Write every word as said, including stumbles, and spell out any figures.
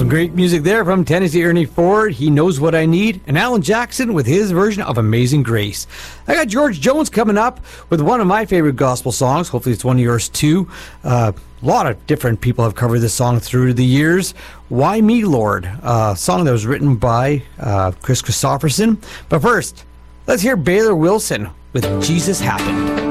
Some great music there from Tennessee Ernie Ford, He Knows What I Need, and Alan Jackson with his version of Amazing Grace. I got George Jones coming up with one of my favorite gospel songs. Hopefully it's one of yours too. Uh, a lot of different people have covered this song through the years. Why Me, Lord? A song that was written by uh, Chris Christopherson. But first, let's hear Baylor Wilson with Jesus Happened.